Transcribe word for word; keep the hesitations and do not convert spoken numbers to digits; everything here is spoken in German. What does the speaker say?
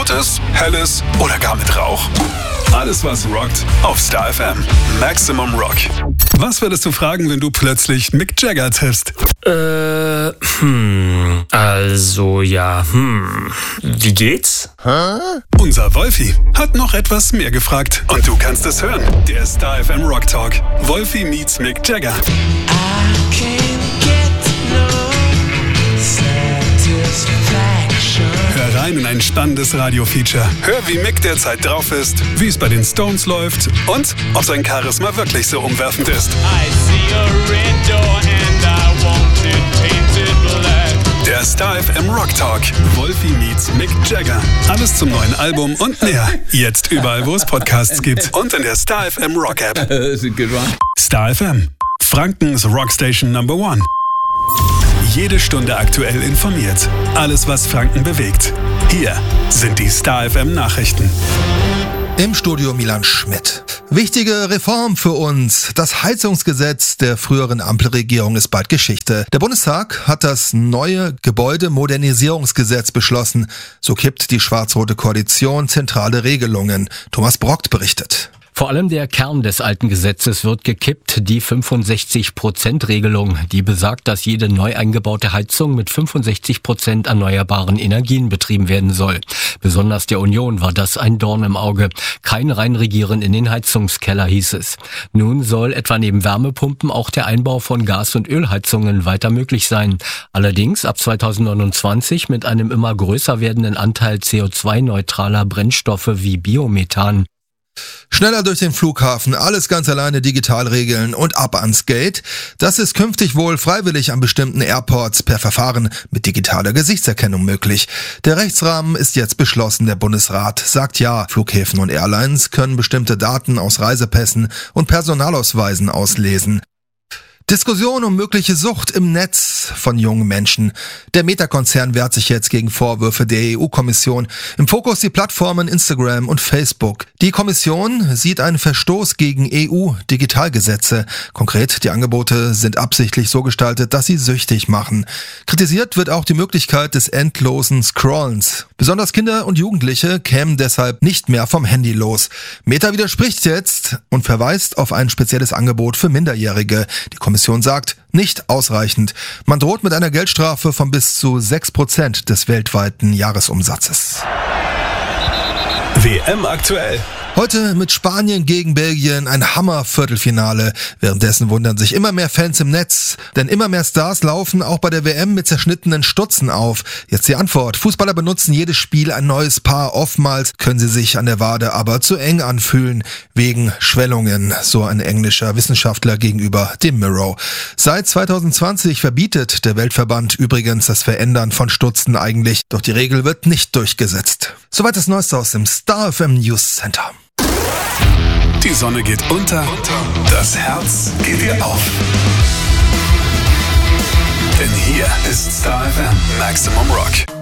Lautes, Helles oder gar mit Rauch? Alles, was rockt, auf Star F M. Maximum Rock. Was würdest du fragen, wenn du plötzlich Mick Jagger triffst? Äh, hm, also ja, hm, wie geht's? Hä? Unser Wolfi hat noch etwas mehr gefragt und du kannst es hören. Der Star F M Rock Talk. Wolfi meets Mick Jagger. I can't get no satisfaction. Hör rein in ein spannendes Radio-Feature. Hör, wie Mick derzeit drauf ist, wie es bei den Stones läuft und ob sein Charisma wirklich so umwerfend ist. I see a red door and I want it painted black. Der Star F M Rock Talk. Wolfi meets Mick Jagger. Alles zum neuen Album und mehr. Jetzt überall, wo es Podcasts gibt. Und in der Star F M Rock App. Star F M. Frankens Rockstation Number One. Jede Stunde aktuell informiert. Alles, was Franken bewegt. Hier sind die Star F M Nachrichten. Im Studio Milan Schmidt. Wichtige Reform für uns. Das Heizungsgesetz der früheren Ampelregierung ist bald Geschichte. Der Bundestag hat das neue Gebäudemodernisierungsgesetz beschlossen. So kippt die schwarz-rote Koalition zentrale Regelungen. Thomas Brockt berichtet. Vor allem der Kern des alten Gesetzes wird gekippt, die fünfundsechzig Prozent Regelung, die besagt, dass jede neu eingebaute Heizung mit fünfundsechzig Prozent erneuerbaren Energien betrieben werden soll. Besonders der Union war das ein Dorn im Auge. Kein Reinregieren in den Heizungskeller, hieß es. Nun soll etwa neben Wärmepumpen auch der Einbau von Gas- und Ölheizungen weiter möglich sein. Allerdings ab zweitausendneunundzwanzig mit einem immer größer werdenden Anteil C O zwei neutraler Brennstoffe wie Biomethan. Schneller durch den Flughafen, alles ganz alleine digital regeln und ab ans Gate. Das ist künftig wohl freiwillig an bestimmten Airports per Verfahren mit digitaler Gesichtserkennung möglich. Der Rechtsrahmen ist jetzt beschlossen. Der Bundesrat sagt ja, Flughäfen und Airlines können bestimmte Daten aus Reisepässen und Personalausweisen auslesen. Diskussion um mögliche Sucht im Netz von jungen Menschen. Der Meta-Konzern wehrt sich jetzt gegen Vorwürfe der E U-Kommission. Im Fokus die Plattformen Instagram und Facebook. Die Kommission sieht einen Verstoß gegen E U-Digitalgesetze. Konkret, die Angebote sind absichtlich so gestaltet, dass sie süchtig machen. Kritisiert wird auch die Möglichkeit des endlosen Scrollens. Besonders Kinder und Jugendliche kämen deshalb nicht mehr vom Handy los. Meta widerspricht jetzt und verweist auf ein spezielles Angebot für Minderjährige. Die Kommission sagt, nicht ausreichend. Man droht mit einer Geldstrafe von bis zu sechs Prozent des weltweiten Jahresumsatzes. W M aktuell. Heute mit Spanien gegen Belgien ein Hammer-Viertelfinale. Währenddessen wundern sich immer mehr Fans im Netz, denn immer mehr Stars laufen auch bei der W M mit zerschnittenen Stutzen auf. Jetzt die Antwort. Fußballer benutzen jedes Spiel ein neues Paar. Oftmals können sie sich an der Wade aber zu eng anfühlen, wegen Schwellungen, so ein englischer Wissenschaftler gegenüber dem Mirror. Seit zweitausendzwanzig verbietet der Weltverband übrigens das Verändern von Stutzen eigentlich, doch die Regel wird nicht durchgesetzt. Soweit das Neueste aus dem Star F M News Center. Die Sonne geht unter, das Herz geht ihr auf. Denn hier ist Star F M Maximum Rock.